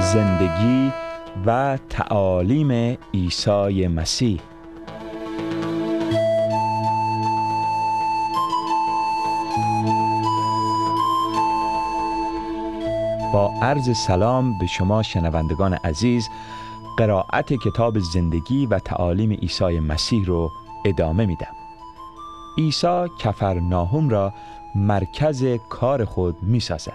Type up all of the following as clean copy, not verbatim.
زندگی و تعالیم عیسی مسیح. با عرض سلام به شما شنوندگان عزیز، قرائت کتاب زندگی و تعالیم عیسی مسیح رو ادامه میدم. عیسی کفرناهم را مرکز کار خود میسازد.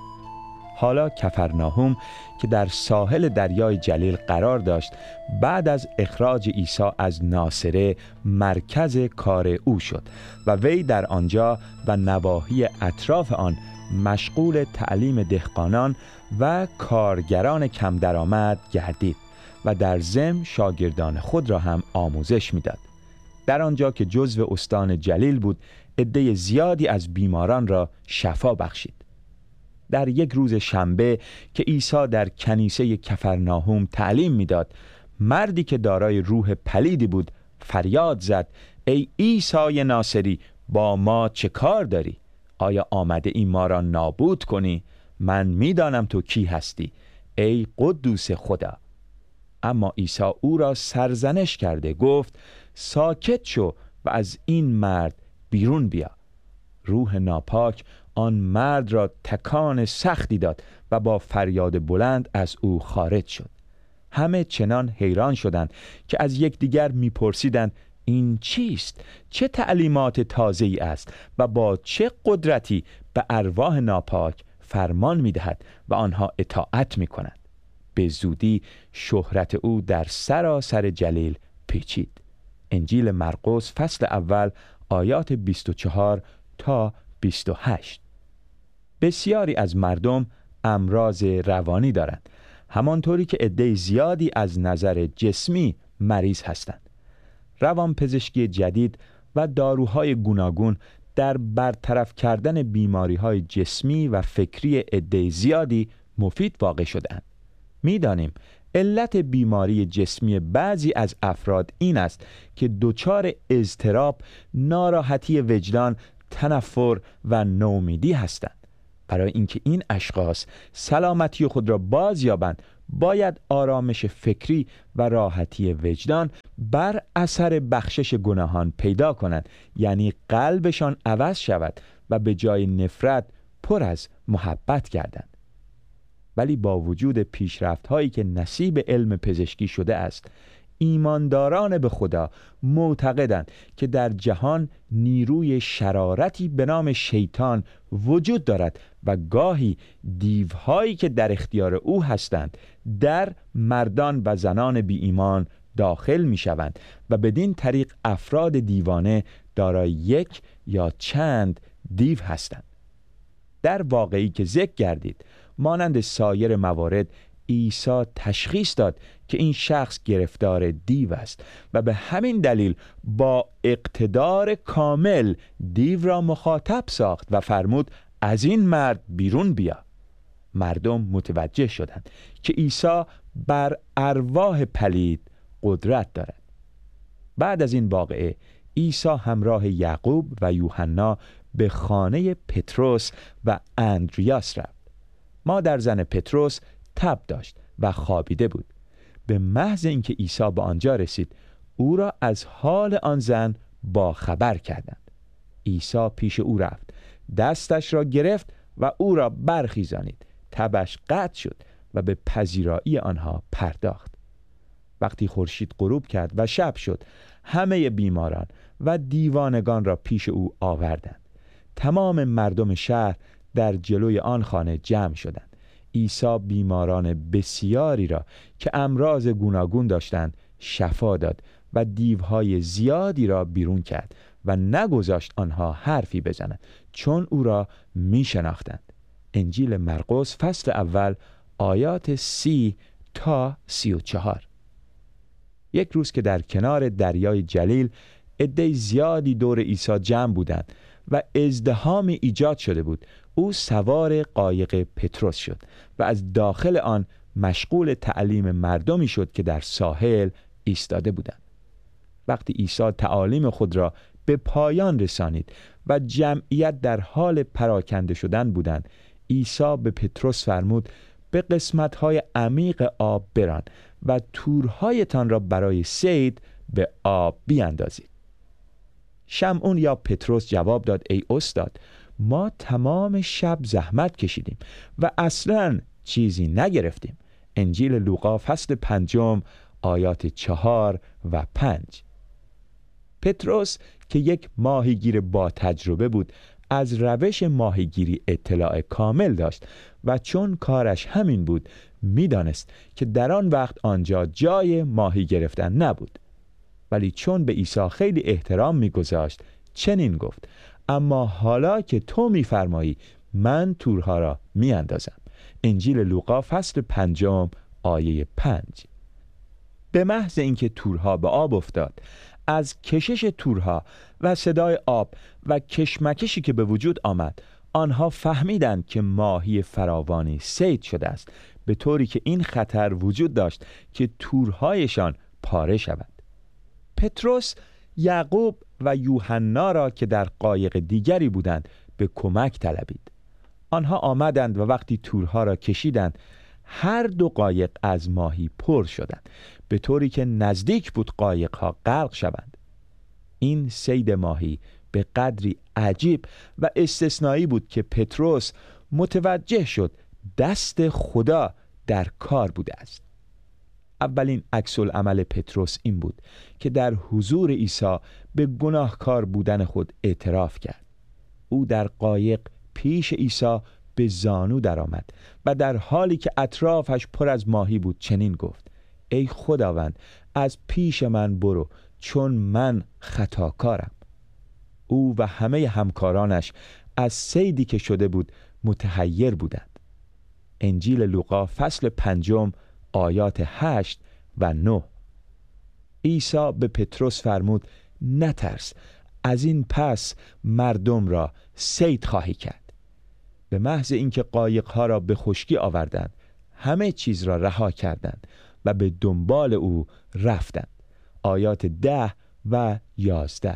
حالا کفرناهم که در ساحل دریای جلیل قرار داشت، بعد از اخراج عیسی از ناصره مرکز کار او شد و وی در آنجا و نواحی اطراف آن مشغول تعلیم دهقانان و کارگران کم درآمد گردید و در ضمن شاگردان خود را هم آموزش میداد. در آنجا که جزو استان جلیل بود، عده زیادی از بیماران را شفا بخشید. در یک روز شنبه که عیسی در کنیسه کفرناهم تعلیم میداد، مردی که دارای روح پلیدی بود فریاد زد: ای عیسی ناصری، با ما چه کار داری؟ آیا آمده ای ما را نابود کنی؟ من میدانم تو کی هستی، ای قدوس خدا. اما عیسی او را سرزنش کرده گفت: ساکت شو و از این مرد بیرون بیا. روح ناپاک آن مرد را تکان سختی داد و با فریاد بلند از او خارج شد. همه چنان حیران شدند که از یکدیگر میپرسیدند: این چیست؟ چه تعلیمات تازه‌ای است و با چه قدرتی به ارواح ناپاک فرمان میدهد و آنها اطاعت میکنند؟ به زودی شهرت او در سراسر جلیل پیچید. انجیل مرقس فصل اول آیات 24 تا 28. بسیاری از مردم امراض روانی دارند، همانطوری که عده زیادی از نظر جسمی مریض هستند. روانپزشکی جدید و داروهای گوناگون در برطرف کردن بیماری‌های جسمی و فکری عده زیادی مفید واقع شدند. می‌دانیم علت بیماری جسمی بعضی از افراد این است که دچار اضطراب، ناراحتی وجدان، تنفر و نومیدی هستند. برای اینکه این اشخاص سلامتی خود را بازیابند، باید آرامش فکری و راحتی وجدان بر اثر بخشش گناهان پیدا کنند، یعنی قلبشان عوض شود و به جای نفرت پر از محبت گردند. ولی با وجود پیشرفت هایی که نصیب علم پزشکی شده است، ایمانداران به خدا معتقدند که در جهان نیروی شرارتی به نام شیطان وجود دارد و گاهی دیوهایی که در اختیار او هستند در مردان و زنان بی ایمان داخل می شوند و بدین طریق افراد دیوانه دارای یک یا چند دیو هستند. در واقعی که ذکر گردید، مانند سایر موارد عیسی تشخیص داد که این شخص گرفتار دیو است و به همین دلیل با اقتدار کامل دیو را مخاطب ساخت و فرمود: از این مرد بیرون بیا. مردم متوجه شدند که عیسی بر ارواح پلید قدرت دارد. بعد از این واقعه عیسی همراه یعقوب و یوحنا به خانه پتروس و اندریاس رفت. مادر زن پتروس تب داشت و خوابیده بود. به محض اینکه عیسی به آنجا رسید، او را از حال آن زن با خبر کردند. عیسی پیش او رفت، دستش را گرفت و او را برخیزانید. تبش قطع شد و به پذیرایی آنها پرداخت. وقتی خورشید غروب کرد و شب شد، همه بیماران و دیوانگان را پیش او آوردند. تمام مردم شهر در جلوی آن خانه جمع شدند. عیسی بیماران بسیاری را که امراض گوناگون داشتند شفا داد و دیوهای زیادی را بیرون کرد و نگذاشت آنها حرفی بزنند، چون او را می شناختند. انجیل مرقس فصل اول آیات 30 تا 34. یک روز که در کنار دریای جلیل عده زیادی دور عیسی جمع بودند و ازدحامی ایجاد شده بود، او سوار قایق پتروس شد و از داخل آن مشغول تعلیم مردمی شد که در ساحل ایستاده بودند. وقتی عیسی تعالیم خود را به پایان رسانید و جمعیت در حال پراکنده شدن بودند، عیسی به پتروس فرمود: به قسمت‌های عمیق آب بران و تورهایتان را برای صید به آب بیاندازید. شمعون یا پتروس جواب داد: ای استاد، ما تمام شب زحمت کشیدیم و اصلاً چیزی نگرفتیم. انجیل لوقا فصل 5 آیات 4 و 5. پتروس که یک ماهیگیر با تجربه بود، از روش ماهیگیری اطلاع کامل داشت و چون کارش همین بود، میدانست که در آن وقت آنجا جای ماهی گرفتن نبود. ولی چون به عیسی خیلی احترام میگذاشت، چنین گفت: اما حالا که تو میفرمایی، من تورها را میاندازم. انجیل لوقا فصل 5 آیه 5. به محض اینکه تورها به آب افتاد، از کشش تورها و صدای آب و کشمکشی که به وجود آمد، آنها فهمیدند که ماهی فراوانی صید شده است، به طوری که این خطر وجود داشت که تورهایشان پاره شود. پتروس یعقوب و یوحنا را که در قایق دیگری بودند به کمک طلبید. آنها آمدند و وقتی تورها را کشیدند، هر دو قایق از ماهی پر شدند، به طوری که نزدیک بود قایقها غرق شوند. این صید ماهی به قدری عجیب و استثنایی بود که پتروس متوجه شد دست خدا در کار بوده است. اولین عکس العمل پتروس این بود که در حضور عیسی به گناهکار بودن خود اعتراف کرد. او در قایق پیش عیسی به زانو درآمد و در حالی که اطرافش پر از ماهی بود چنین گفت: ای خداوند، از پیش من برو، چون من خطاکارم. او و همه همکارانش از صیدی که شده بود متحیر بودند. انجیل لوقا فصل 5 آیات 8 و 9. عیسی به پتروس فرمود: نترس، از این پس مردم را صید خواهی کرد. به محض اینکه قایقها را به خشکی آوردند، همه چیز را رها کردند و به دنبال او رفتند. آیات 10 و 11.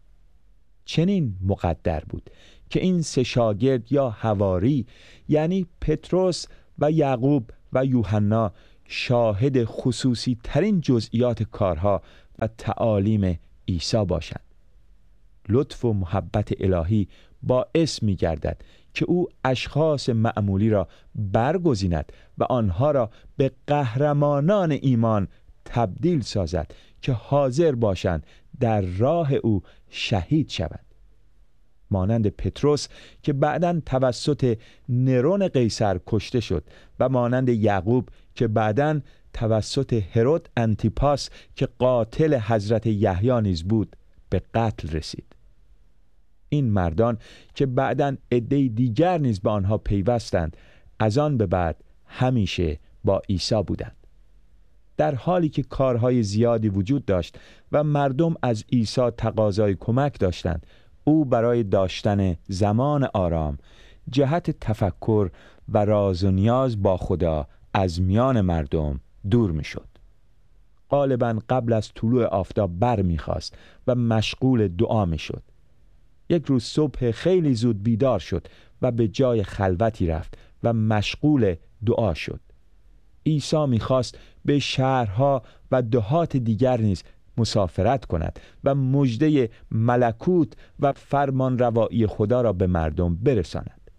چنین مقدر بود که این سه شاگرد یا حواری، یعنی پتروس و یعقوب و یوحنا، شاهد خصوصی ترین جزئیات کارها و تعالیم عیسی باشند. لطف و محبت الهی باعث می گردد که او اشخاص معمولی را برگزیند و آنها را به قهرمانان ایمان تبدیل سازد که حاضر باشند در راه او شهید شوند. مانند پتروس که بعداً توسط نرون قیصر کشته شد و مانند یعقوب که بعداً توسط هرود انتیپاس که قاتل حضرت یحیی نیز بود به قتل رسید. این مردان که بعداً عده دیگر نیز به آنها پیوستند، از آن به بعد همیشه با عیسی بودند. در حالی که کارهای زیادی وجود داشت و مردم از عیسی تقاضای کمک داشتند، او برای داشتن زمان آرام جهت تفکر و راز و نیاز با خدا از میان مردم دور می شد. غالباً قبل از طلوع آفتاب بر می خواست و مشغول دعا می شد. یک روز صبح خیلی زود بیدار شد و به جای خلوتی رفت و مشغول دعا شد. عیسی می‌خواست به شهرها و دهات دیگر نیز مسافرت کند و مژده ملکوت و فرمان روایی خدا را به مردم برساند.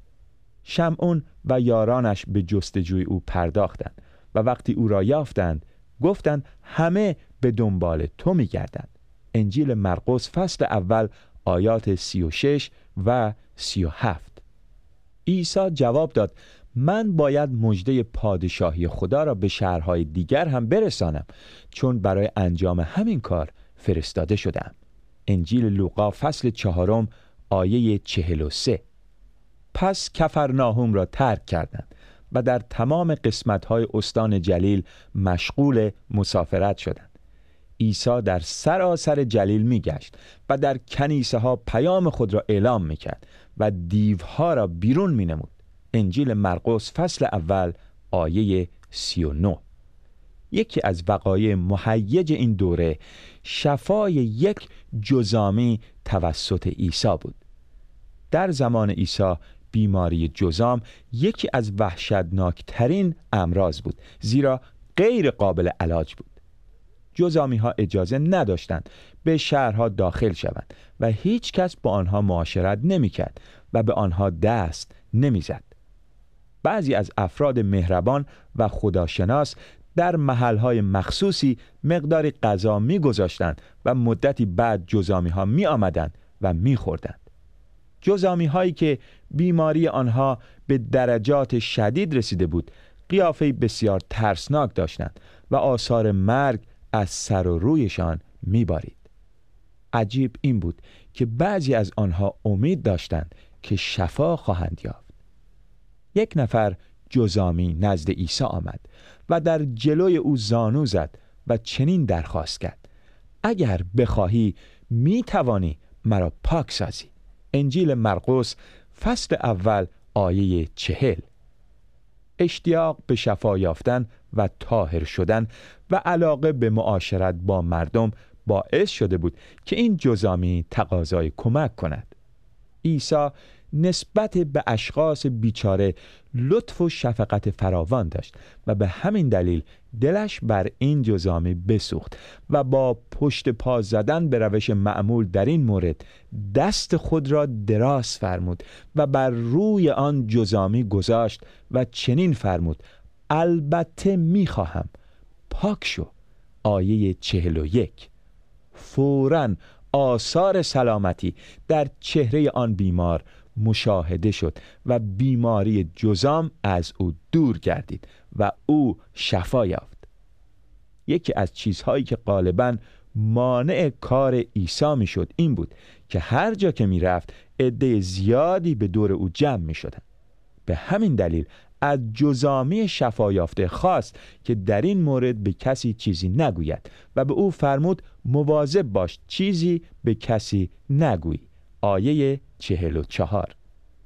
شمعون و یارانش به جستجوی او پرداختند و وقتی او را یافتند گفتند همه به دنبال تو می‌گردند. انجیل مرقس فصل اول آیات 36 و 37. عیسی جواب داد: من باید مژده پادشاهی خدا را به شهرهای دیگر هم برسانم، چون برای انجام همین کار فرستاده شدم. انجیل لوقا فصل 4 آیه 43. پس کفرناهم را ترک کردند و در تمام قسمت‌های استان جلیل مشغول مسافرت شدند. عیسی در سراسر جلیل می‌گشت و در کنیسه‌ها پیام خود را اعلام می‌کرد و دیوها را بیرون می‌نمود. انجیل مرقس فصل اول آیه 39. یکی از وقایع مهیج این دوره شفای یک جذامی توسط عیسی بود. در زمان عیسی بیماری جذام یکی از وحشتناکترین امراض بود، زیرا غیر قابل علاج بود. جذامی ها اجازه نداشتند به شهرها داخل شوند و هیچ کس با آنها معاشرت نمی کرد و به آنها دست نمی زد. بعضی از افراد مهربان و خداشناس در محلهای مخصوصی مقداری غذا می گذاشتند و مدتی بعد جذامی ها می آمدند و می خوردند. جذامی هایی که بیماری آنها به درجات شدید رسیده بود قیافه بسیار ترسناک داشتند و آثار مرگ از سر و رویشان می بارید. عجیب این بود که بعضی از آنها امید داشتند که شفا خواهند یافت. یک نفر جذامی نزد عیسی آمد و در جلوی او زانو زد و چنین درخواست کرد: اگر بخواهی می توانی مرا پاک سازی. انجیل مرقس فصل اول آیه 40. اشتیاق به شفا یافتن و طاهر شدن و علاقه به معاشرت با مردم باعث شده بود که این جذامی تقاضای کمک کند. عیسی نسبت به اشخاص بیچاره لطف و شفقت فراوان داشت و به همین دلیل دلش بر این جذامی بسوخت و با پشت پا زدن به روش معمول در این مورد دست خود را دراز فرمود و بر روی آن جذامی گذاشت و چنین فرمود: البته می‌خواهم، پاک شو. آیه 41. فوراً آثار سلامتی در چهره آن بیمار مشاهده شد و بیماری جذام از او دور گردید و او شفا یافت. یکی از چیزهایی که غالباً مانع کار عیسی میشد این بود که هر جا که میرفت عده زیادی به دور او جمع میشدند. به همین دلیل از جذامی شفا یافته خواست که در این مورد به کسی چیزی نگوید و به او فرمود مواظب باش چیزی به کسی نگویی. آیه 44.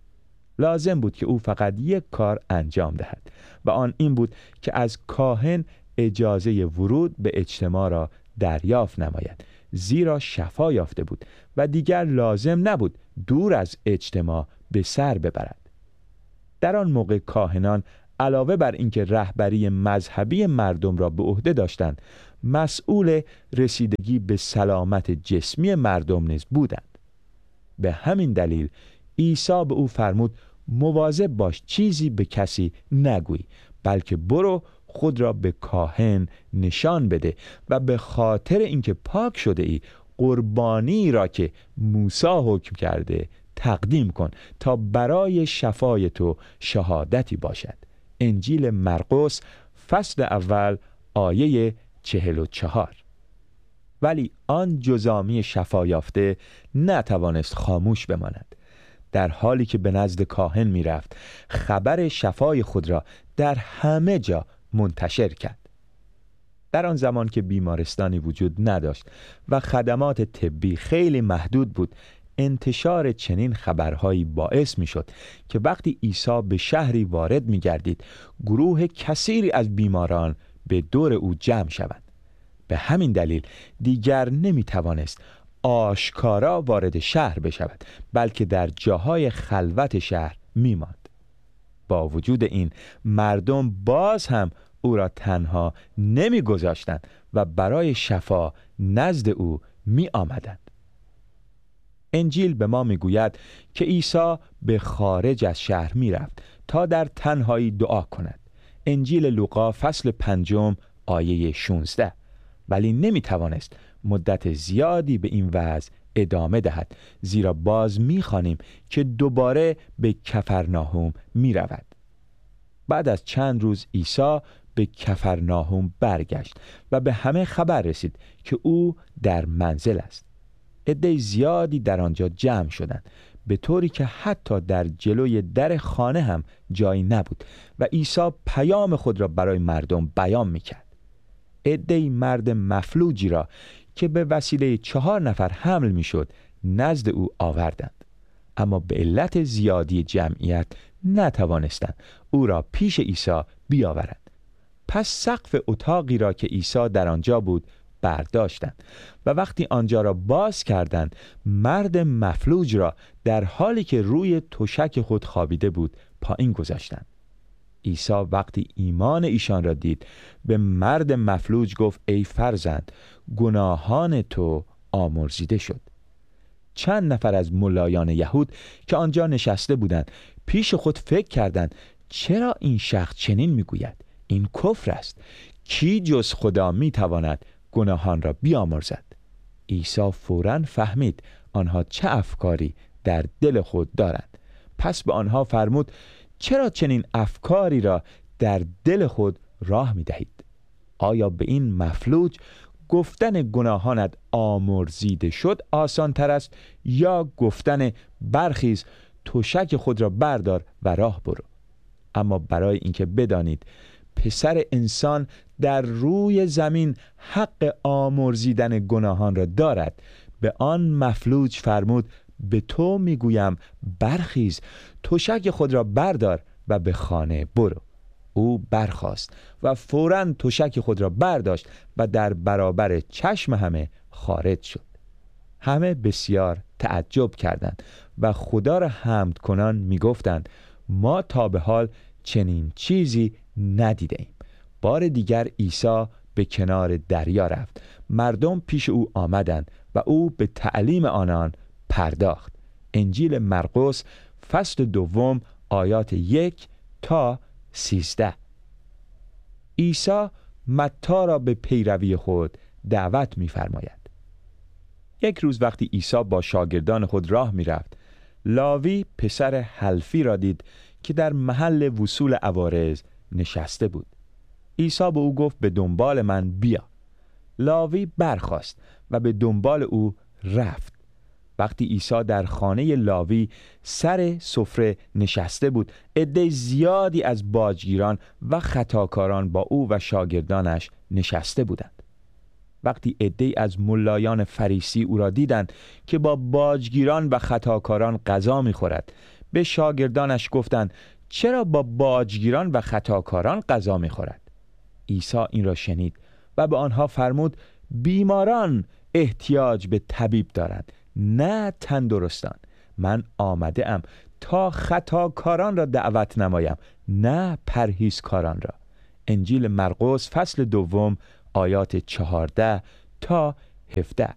لازم بود که او فقط یک کار انجام دهد و آن این بود که از کاهن اجازه ورود به اجتماع را دریافت نماید، زیرا شفا یافته بود و دیگر لازم نبود دور از اجتماع به سر ببرد. در آن موقع کاهنان علاوه بر اینکه رهبری مذهبی مردم را به عهده داشتند، مسئول رسیدگی به سلامت جسمی مردم نیز بودند. به همین دلیل عیسی به او فرمود مواظب باش چیزی به کسی نگویی، بلکه برو خود را به کاهن نشان بده و به خاطر اینکه پاک شده ای قربانی را که موسی حکم کرده تقدیم کن تا برای شفای تو شهادتی باشد. انجیل مرقس فصل اول آیه 44. ولی آن جذامی شفا یافته نتوانست خاموش بماند. در حالی که به نزد کاهن می رفت خبر شفای خود را در همه جا منتشر کرد. در آن زمان که بیمارستانی وجود نداشت و خدمات طبی خیلی محدود بود، انتشار چنین خبرهایی باعث می شد که وقتی عیسی به شهری وارد می گردید گروه کثیری از بیماران به دور او جمع شوند. به همین دلیل دیگر نمی توانست آشکارا وارد شهر بشود، بلکه در جاهای خلوت شهر می ماند. با وجود این مردم باز هم او را تنها نمی گذاشتند و برای شفا نزد او می آمدند. انجیل به ما می گوید که عیسی به خارج از شهر می رفت تا در تنهایی دعا کند. انجیل لوقا فصل 5 آیه 16. ولی نمی توانست مدت زیادی به این وضع ادامه دهد، زیرا باز می خوانیم که دوباره به کفرناهم می رود. بعد از چند روز عیسی به کفرناهم برگشت و به همه خبر رسید که او در منزل است. عده زیادی در آنجا جمع شدند، به طوری که حتی در جلوی در خانه هم جایی نبود و عیسی پیام خود را برای مردم بیان می‌کرد. عده مرد مفلوجی را که به وسیله 4 نفر حمل می‌شد نزد او آوردند، اما به علت زیادی جمعیت نتوانستند او را پیش عیسی بیاورند. پس سقف اتاقی را که عیسی در آنجا بود برداشتند و وقتی آنجا را باز کردند، مرد مفلوج را در حالی که روی تشک خود خوابیده بود پایین گذاشتند. عیسی وقتی ایمان ایشان را دید، به مرد مفلوج گفت: ای فرزند، گناهان تو آمرزیده شد. چند نفر از ملایان یهود که آنجا نشسته بودند پیش خود فکر کردند: چرا این شخص چنین میگوید؟ این کفر است. کی جز خدا میتواند گناهان را بیامرزد؟ عیسی فوراً فهمید آنها چه افکاری در دل خود دارند. پس به آنها فرمود: چرا چنین افکاری را در دل خود راه میدهید؟ آیا به این مفلوج گفتن گناهانت آمرزیده شد آسان تر است، یا گفتن برخیز، تشک خود را بردار و راه برو؟ اما برای اینکه بدانید پسر انسان در روی زمین حق آمرزیدن گناهان را دارد، به آن مفلوج فرمود: به تو میگویم برخیز، تشک خود را بردار و به خانه برو. او برخاست و فوراً تشک خود را برداشت و در برابر چشم همه خارج شد. همه بسیار تعجب کردند و خدا را حمد کنان میگفتند: ما تا به حال چنین چیزی ندیده ایم. بار دیگر عیسی به کنار دریا رفت. مردم پیش او آمدند و او به تعلیم آنان پرداخت. انجیل مرقس فصل 2 آیات 1 تا 13. عیسی متی را به پیروی خود دعوت می‌فرماید. یک روز وقتی عیسی با شاگردان خود راه می‌رفت، لاوی پسر حلفی را دید که در محل وصول عوارض نشسته بود. عیسی به او گفت: به دنبال من بیا. لاوی برخاست و به دنبال او رفت. وقتی عیسی در خانه لاوی سر سفره نشسته بود، عده زیادی از باجگیران و خطاکاران با او و شاگردانش نشسته بودند. وقتی عده از ملایان فریسی او را دیدند که با باجگیران و خطاکاران غذا می‌خورد، به شاگردانش گفتند: چرا با باجگیران و خطاکاران غذا می‌خورد؟ عیسی این را شنید و به آنها فرمود: بیماران احتیاج به طبیب دارند، نه تندرستان. من آمده ام تا خطاکاران را دعوت نمایم، نه پرهیزکاران را. انجیل مرقس فصل 2 آیات 14 تا 17.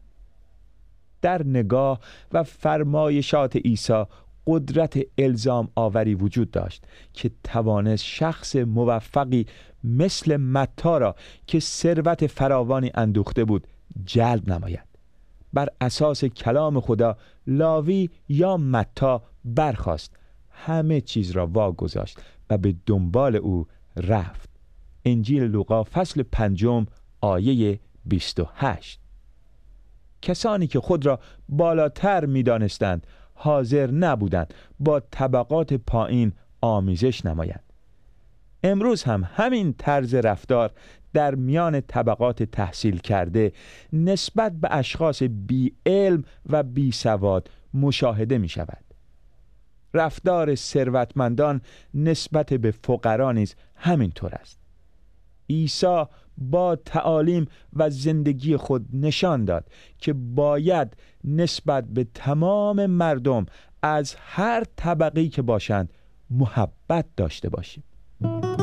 در نگاه و فرمایشات عیسی قدرت الزام آوری وجود داشت که توانست شخص موفقی مثل متی را که ثروت فراوانی اندوخته بود جلب نماید. بر اساس کلام خدا لاوی یا متی برخاست، همه چیز را واگذاشت و به دنبال او رفت. انجیل لوقا فصل 5 آیه 28. کسانی که خود را بالاتر می دانستند حاضر نبودند با طبقات پایین آمیزش نمایند. امروز هم همین طرز رفتار در میان طبقات تحصیل کرده نسبت به اشخاص بی علم و بی سواد مشاهده می شود. رفتار ثروتمندان نسبت به فقرا نیز همینطور است. عیسی با تعالیم و زندگی خود نشان داد که باید نسبت به تمام مردم از هر طبقه‌ای که باشند محبت داشته باشیم.